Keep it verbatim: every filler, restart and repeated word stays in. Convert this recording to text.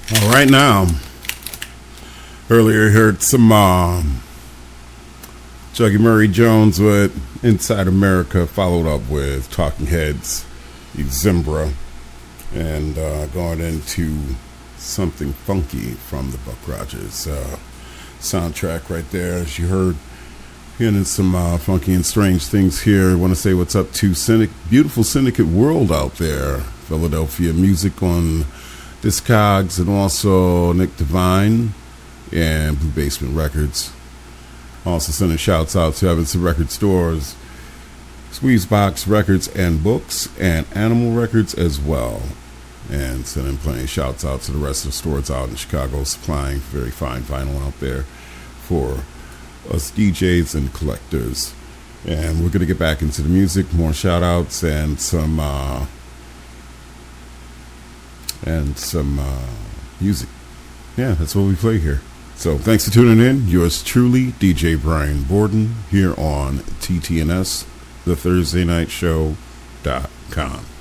All right, now. Earlier, heard some um, Juggy Murray Jones with Inside America, followed up with Talking Heads, Zimbra, and uh, going into something funky from the Buck Rogers uh, soundtrack right there. As you heard, hearing some uh, funky and strange things here. I want to say what's up to Syndic- beautiful Syndicate World out there, Philadelphia music on Discogs, and also Nick Devine and Blue Basement Records. Also sending shouts out to Evanston Record Stores, Squeezebox Records and Books, and Animal Records as well. And sending plenty of shouts out to the rest of the stores out in Chicago, supplying very fine vinyl out there for us D Js and collectors. And we're going to get back into the music, more shout outs and some uh, and some uh, music. Yeah, that's what we play here. So thanks for tuning in. Yours truly, D J Brian Borden, here on T T N S, the Thursday Night Show dot com.